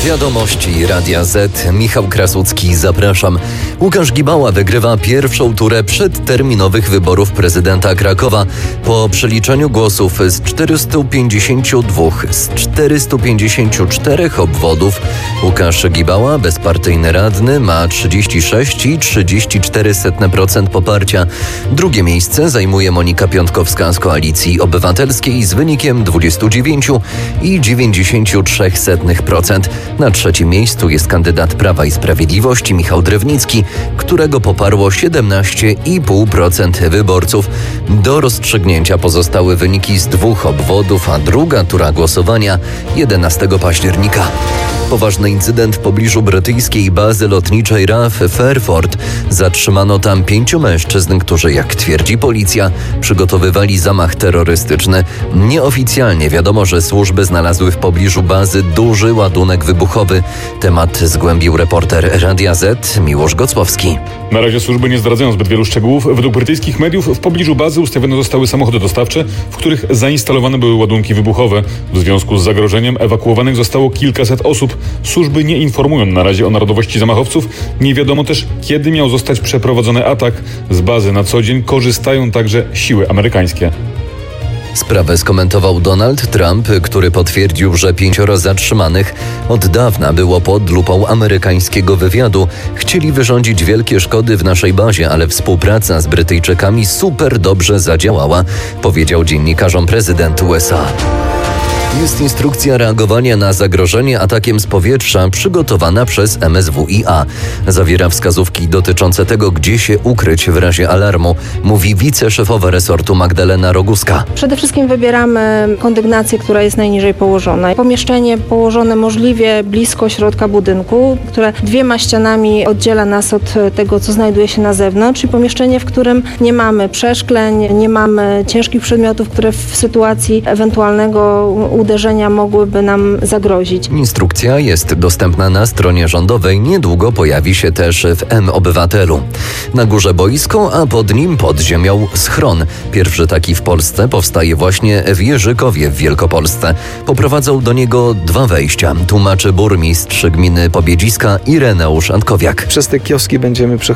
Wiadomości Radia Z. Michał Krasucki, zapraszam. Łukasz Gibała wygrywa pierwszą turę przedterminowych wyborów prezydenta Krakowa. Po przeliczeniu głosów z 454 obwodów Łukasz Gibała, bezpartyjny radny, ma 36,34% poparcia. Drugie miejsce zajmuje Monika Piątkowska z Koalicji Obywatelskiej z wynikiem 29,93%. Na trzecim miejscu jest kandydat Prawa i Sprawiedliwości Michał Drewnicki, którego poparło 17,5% wyborców. Do rozstrzygnięcia pozostały wyniki z 2 obwodów, a druga tura głosowania 11 października. Poważny incydent w pobliżu brytyjskiej bazy lotniczej RAF Fairford. Zatrzymano tam 5 mężczyzn, którzy, jak twierdzi policja, przygotowywali zamach terrorystyczny. Nieoficjalnie wiadomo, że służby znalazły w pobliżu bazy duży ładunek wybuchowy. Temat zgłębił reporter Radia Z Miłosz Gocłowski. Na razie służby nie zdradzają zbyt wielu szczegółów. Według brytyjskich mediów w pobliżu bazy ustawione zostały samochody dostawcze, w których zainstalowane były ładunki wybuchowe. W związku z zagrożeniem ewakuowanych zostało kilkaset osób. Służby nie informują na razie o narodowości zamachowców. Nie wiadomo też, kiedy miał zostać przeprowadzony atak. Z bazy na co dzień korzystają także siły amerykańskie. Sprawę skomentował Donald Trump, który potwierdził, że 5 zatrzymanych od dawna było pod lupą amerykańskiego wywiadu. Chcieli wyrządzić wielkie szkody w naszej bazie, ale współpraca z Brytyjczykami super dobrze zadziałała, powiedział dziennikarzom prezydent USA. Jest instrukcja reagowania na zagrożenie atakiem z powietrza przygotowana przez MSWiA. Zawiera wskazówki dotyczące tego, gdzie się ukryć w razie alarmu, mówi wiceszefowa resortu Magdalena Roguska. Przede wszystkim wybieramy kondygnację, która jest najniżej położona. Pomieszczenie położone możliwie blisko środka budynku, które 2 ścianami oddziela nas od tego, co znajduje się na zewnątrz, i pomieszczenie, w którym nie mamy przeszkleń, nie mamy ciężkich przedmiotów, które w sytuacji ewentualnego uderzenia mogłyby nam zagrozić. Instrukcja jest dostępna na stronie rządowej. Niedługo pojawi się też w mObywatelu. Na górze boisko, a pod nim pod ziemią schron. Pierwszy taki w Polsce powstaje właśnie w Jerzykowie w Wielkopolsce. Poprowadzą do niego 2 wejścia. Tłumaczy burmistrz gminy Pobiedziska Ireneusz Antkowiak. Przez te kioski będziemy